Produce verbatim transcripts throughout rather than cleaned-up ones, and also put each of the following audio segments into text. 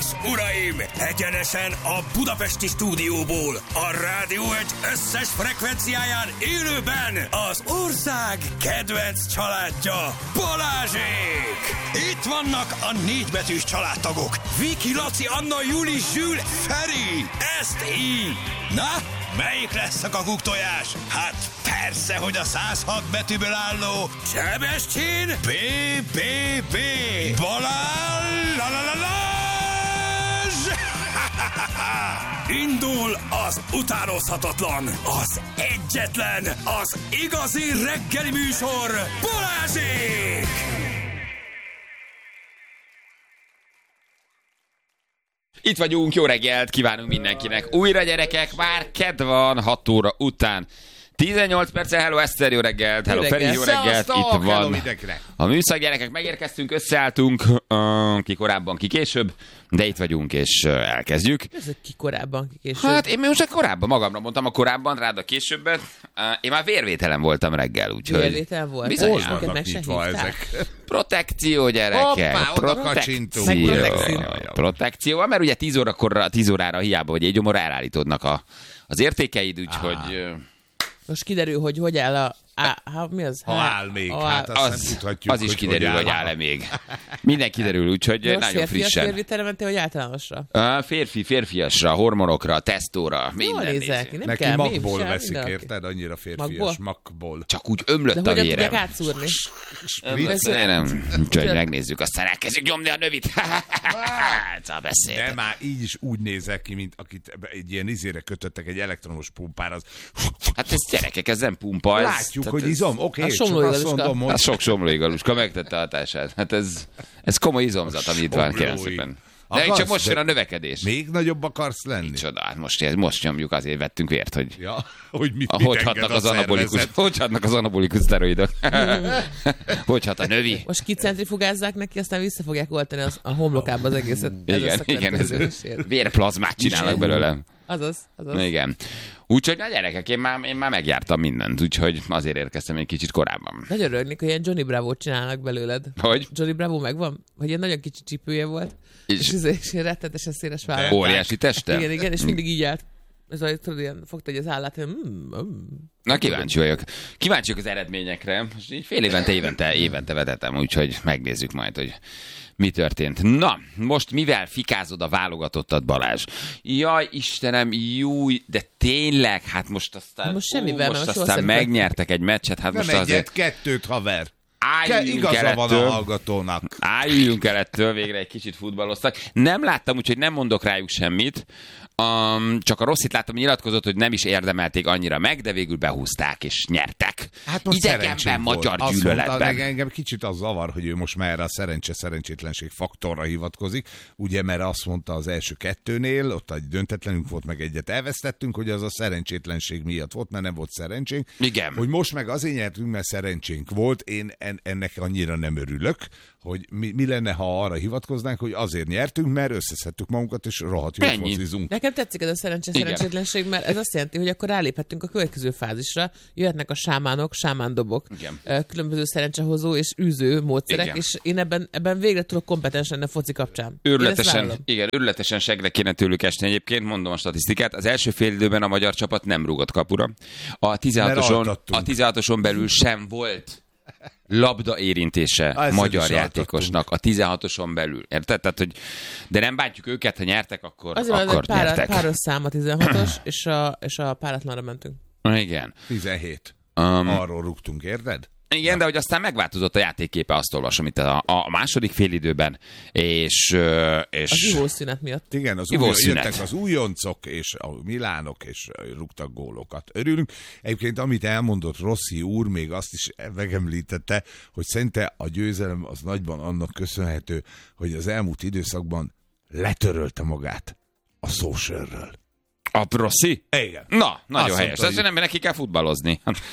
és uraim, egyenesen a budapesti stúdióból, a Rádió egy összes frekvenciáján élőben az ország kedvenc családja, Balázsék! Itt vannak a négybetűs családtagok, Viki, Laci, Anna, Juli, Zsül, Feri, ezt így! Na, melyik lesz a kakuktojás? Hát persze, hogy a száz hat betűből álló Sebestyén B B B Balázs! Indul az utánozhatatlan, az egyetlen, az igazi reggeli műsor, Balázsék! Itt vagyunk, jó reggelt kívánunk mindenkinek. Újra gyerekek, már kedd van, hat óra után. tizennyolc perccel, hello Eszter, jó reggelt, hello Feri, jó reggelt, itt van a műszak, gyerekek, megérkeztünk, összeálltunk, uh, ki korábban, ki később, de itt vagyunk, és uh, elkezdjük. Ez ki korábban, ki később? Hát én most korábban, magamra mondtam a korábban, rád a későbbet. Uh, én már vérvételen voltam reggel, úgyhogy... Vérvétel volt? Bizonyám. Hol vannak nyitva ezek? Protekció, gyerekek. Hoppá, protekció. Protekció, mert ugye tíz órakor, tíz órára hiába, hogy egy gyomorra elállítódnak a, az értékeid, úgyhogy... Uh, Most kiderül, hogy hogy áll a... Á, ha, mi az? Ha áll még, ha hát azt az, nem tudhatjuk, az is hogy kiderül, hogy, hogy áll-e még. Minden kiderül, úgyhogy de nagyon frissen. Most férfias mentél, vagy általánosra? A férfi, férfiasra, hormonokra, tesztóra, minden. Jól nézek, nem neki kell, magból sem, veszik, mindenki. érted? Annyira férfias, magból. Csak úgy ömlött de a vérem. De hogyan tudják átszúrni? Nem, úgyhogy megnézzük, aztán elkezdjük nyomni a növit. Szóval beszél. De már így is úgy nézek ki, mint akit egy ilyen izére kötöttek egy elektromos pumpára. Hát ez gyerekek, ez nem pumpa. Látjuk, hogy izom, oké. A somlóigaluska. A sok somlóigaluska megtette hatását. Hát ez, ez komoly izomzat, ami itt van, kérem szépen. De akarsz, csak most jön a növekedés. Még nagyobb akarsz lenni? Micsoda, hát most, most nyomjuk, azért vettünk vért, hogy... Ja, hogy mit, a, mit hogy hatnak az anabolikus, hogy hatnak az anabolikus szteroidok. Hogy hat a növi. Most kicentrifugázzák neki, aztán vissza fogják oltani az, a homlokába az egészet. Igen, igen, ez vérplazmát csinálnak belőle. Azaz, azaz. Igen. Úgyhogy a gyerekek, én már, én már megjártam mindent, úgyhogy azért érkeztem egy kicsit korábban. Nagyon örülnék, hogy ilyen Johnny Bravo-t csinálnak belőled. Hogy? Johnny Bravo megvan? Hogy ilyen nagyon kicsi csípője volt, és, és, és ilyen rettetesen széles vállal. Óriási teste? Igen, igen, és mindig így állt. Ez olyan, tudod, ilyen fogta egy az állát, hogy mm, mm. Na kíváncsi vagyok. Kíváncsi vagyok az eredményekre. Most így fél évente, évente, évente vetetem, úgyhogy megnézzük majd, hogy mi történt. Na, most mivel fikázod a válogatottat, Balázs? Jaj, Istenem, júj, de tényleg, hát most aztán, most, semmivel, ó, most most aztán megnyertek egy meccset, hát nem most egyet, azért... kettőt, haver. Álljunk Igaza el van ettől, a hallgatónak. Álljunk el ettől, végre egy kicsit futballoztak. Nem láttam, úgyhogy nem mondok rájuk semmit. Um, csak a Rosszit láttam, nyilatkozott, hogy nem is érdemelték annyira meg, de végül behúzták és nyertek. Hát most idegenben, magyar volt. gyűlöletben. Mondta, engem kicsit az zavar, hogy ő most már erre a szerencse-szerencsétlenség faktorra hivatkozik. Ugye, mert azt mondta az első kettőnél, ott egy döntetlenünk volt, meg egyet elvesztettünk, hogy az a szerencsétlenség miatt volt, mert nem volt szerencsénk. Igen. Hogy most meg azért nyertünk, mert szerencsénk volt. Én en- ennek annyira nem örülök, hogy mi, mi lenne, ha arra hivatkoznánk, hogy azért nyertünk, mert összeszedtük magunkat, és rohadt jól focizunk. Nekem tetszik ez a szerencse-szerencsétlenség, mert ez azt jelenti, hogy akkor ráléphetünk a következő fázisra. Jöhetnek a sámánok, sámándobok, igen. Különböző szerencsehozó és űző módszerek, igen. És én ebben, ebben végre tudok kompetens lenni a foci kapcsán. Őrületesen, igen, őrületesen segre kéne tőlük esni egyébként, mondom a statisztikát. Az első fél időben a magyar csapat nem rúgott kapura. A tizenhatoson, a tizenhatoson belül sem volt labda érintése a magyar játékosnak a tizenhatoson belül. Érted? Tehát, hogy de nem bántjuk őket, ha nyertek, akkor, azért akkor pár, nyertek. Páros szám a tizenhatos, és a, és a páratlanra mentünk. Igen. tizenhét. Um, Arról rúgtunk, érted? Igen, ja. De hogy aztán megváltozott a játékképe, azt olvasom itt a, a második félidőben, és... és az ivószünet miatt. Igen, az új, jöttek az újoncok, és a milánok, és rúgtak gólokat. Örülünk. Egyébként, amit elmondott Rossi úr, még azt is megemlítette, hogy szerinte a győzelem az nagyban annak köszönhető, hogy az elmúlt időszakban letörölte magát a socialről. A Rossi? Igen. Na, nagyon azt helyes. Azt mondta, nem, neki kell futballozni.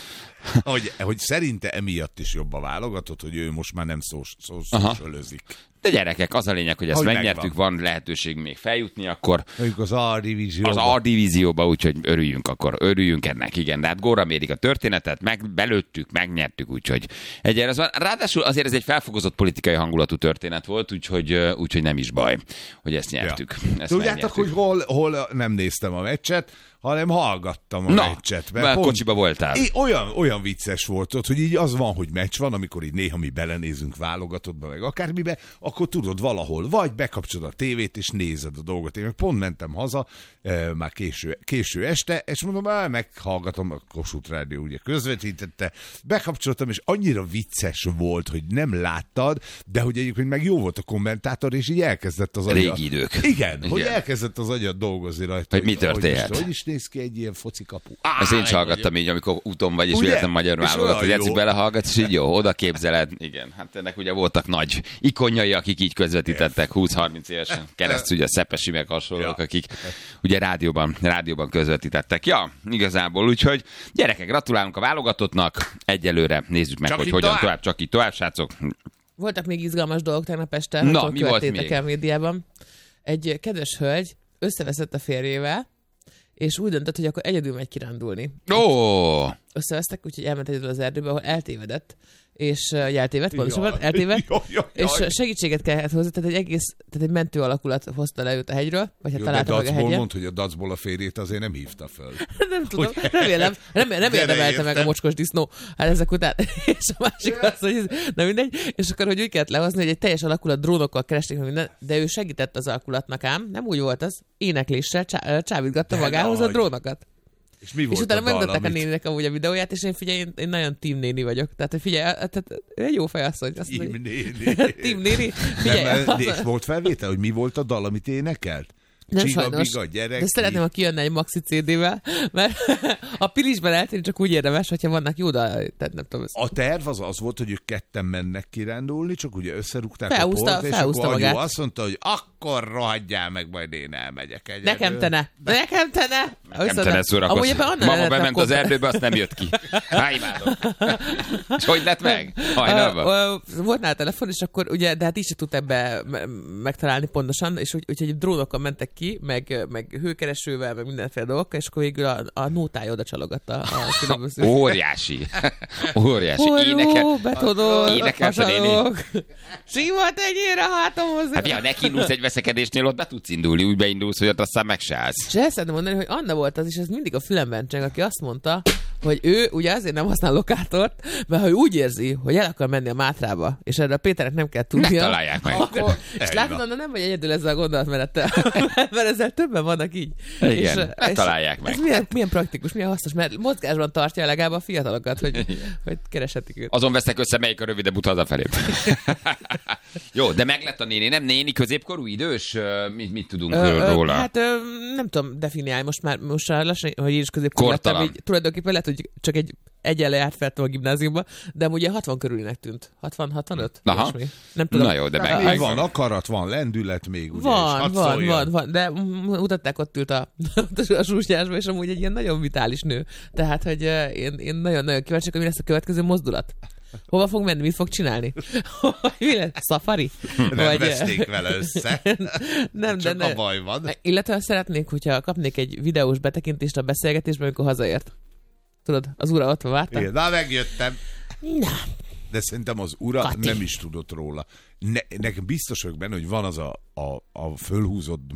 hogy, hogy szerinte emiatt is jobb a válogatott, hogy ő most már nem szós, szós, szósölözik. De gyerekek, az a lényeg, hogy ezt hogy megnyertük, megvan. Van lehetőség még feljutni, akkor mondjuk az A-divízióba. Az A-divízióba, úgyhogy örüljünk, akkor örüljünk ennek, igen. De hát góra mérik a történetet, meg belőttük, megnyertük, úgyhogy egyre az van. Ráadásul azért ez egy felfogozott politikai hangulatú történet volt, úgyhogy, úgyhogy nem is baj, hogy ezt nyertük. Ja. Ezt tudjátok, hogy hol, hol nem néztem a meccset, hanem hallgattam a Na, meccset. Mert pont, kocsiba voltál. Olyan, olyan vicces volt ott, hogy így az van, hogy meccs van, amikor így néha mi belenézünk válogatottba, meg akármibe, akkor tudod valahol, vagy bekapcsolod a tévét, és nézed a dolgot. Én meg pont mentem haza, e, már késő, késő este, és mondom, már meghallgatom, a Kossuth Rádió ugye közvetítette, bekapcsoltam, és annyira vicces volt, hogy nem láttad, de hogy egyébként meg jó volt a kommentátor, és így elkezdett az agyat. Régi idők. Igen, Igen, hogy elkezdett az agyat dolgozni rajta. Hogy mi történhet? Hogy is néz ki egy ilyen focikapu. Ezt én is hallgattam így, amikor úton vagy, és véletlen magyar válogat, hogy egyszer belehallgatsz, és így jó, oda képzeled. Igen, hát ennek ugye voltak nagy ikonjai, akik így közvetítettek húsz-harminc évesen keresztül, ugye a Szepesi meg hasonlók, ja. akik ugye rádióban, rádióban közvetítettek. Ja, igazából, úgyhogy gyerekek, gratulálunk a válogatottnak. Egyelőre nézzük meg, csak hogy hogyan tovább. tovább, csak így tovább, srácok. Voltak még izgalmas dolgok tegnap este, Na, mi volt még? El médiában. Egy kedves hölgy összeveszett a férjével, és úgy döntött, hogy akkor egyedül megy kirándulni. Ó! Oh. Összevesztek, úgyhogy elment egyedül az erdőbe, ahol eltévedett, és uh, eltévedt, pontosabban eltévedt, jaj, jaj, jaj. és segítséget kellett hozzá, tehát egy egész, tehát egy mentő alakulat hozta le őt a hegyről, vagy hát jó, találta meg a hegyen. Mondd, hogy a dacból a férjét azért nem hívta föl. Nem tudom, hogy... remélem, remélem, nem érdemelte meg a mocskos disznó, hát ezek után. És a másik az, hogy na mindegy, és akkor, hogy úgy kellett lehozni, hogy egy teljes alakulat drónokkal keresték minden, de ő segített az alakulatnak ám, nem úgy volt az, énekléssel csá- csávítgatta magához a drónokat. És mi volt és utána a dal, megmutatták amit... a néninek amúgy a videóját, és én figyelj, én, én nagyon team néni vagyok. Tehát, hogy figyelj, tehát egy jó fejasszony. Team néni. Team néni. Figyelj. Nem, és volt felvétel, hogy mi volt a dal, amit énekelt? Nem Csiga, sajnos, biga, gyerek, de szeretném, ha kijönne egy maxi cé dé-vel, mert a Pilisben eltérni csak úgy érdemes, hogyha vannak jó dal, tehát nem tudom. A terv az az volt, hogy ők ketten mennek kirándulni, csak ugye összerúgták felhúzta, a port, és felhúzta akkor magát. azt mondta, hogy akkor rohadjál meg, majd én elmegyek egyedül. Nekem te ne, nekem te ne. Nekem te ne szórakozz. Mama bement az erdőbe, azt nem jött ki. Há, imádom. És hogy lett meg? Hajnalban. Volt nála telefon, és akkor ugye, de hát így se tud ebbe megtalálni pontosan, és úgy, úgyhogy drónokkal mentek ki, meg, meg hőkeresővel, meg mindenféle dolgokkal, és akkor végül a, a nótája oda csalogatta a különböző. Óriási. Óriási. Forró, betonol, énekelt a néni. Sima tenyére hátamhoz. Hát ja, neki indulsz egy veszekedésnél, ott be tudsz indulni, úgy beindulsz, hogy ott aztán meg se állsz. És el szeretném mondani, hogy Anna volt az, és ez mindig a fülemben cseng, aki azt mondta, hogy ő ugye azért nem használ lokátort, mert ha ő úgy érzi, hogy el akar menni a Mátrába, és erre a Péternek nem kell tudnia. Megtalálják meg. Akkor, és látod, Anna nem vagy egyedül ezzel a gondolatmenettel, mert ezzel többen vannak így. Igen, és, megtalálják és meg. Ez milyen, milyen praktikus, milyen hasznos, mert mozgásban tartja legalább a fiatalokat, hogy, hogy kereshetik őt. Azon vesznek össze, melyik a rövidebb út hazafelé. Jó, de meg lett a néni, nem néni, középkorú, idős? Mit, mit tudunk ö, róla? Hát ö, nem tudom definiálni, most már most már lassan, hogy én is középkorú lettem, így tulajdonképpen lehet, hogy csak egy egyenle átfeltem a gimnáziumba, de ugye hatvan körülinek tűnt. hatvan-hatvanöt? Aha. Nem tudom. Na jó, de meg, meg van akarat, van lendület még, ugye? Van, van, van, van, de mutatták, ott ült a, a súsnyásba, és amúgy egy ilyen nagyon vitális nő. Tehát, hogy én, én nagyon-nagyon kíváncsi, hogy mi lesz a következő mozdulat. Hova fog menni? Mit fog csinálni? Mi lesz? Safari? Nem Vagy... veszték vele össze. Nem, csak de a baj van. Illetve szeretnék, hogyha kapnék egy videós betekintést a beszélgetésben, amikor hazaért. Tudod, az ura ott van, vártam? Na, megjöttem. Na. De szerintem az ura Kati. nem is tudott róla. Ne, nekem biztos vagyok benne, hogy van az a, a, a fölhúzott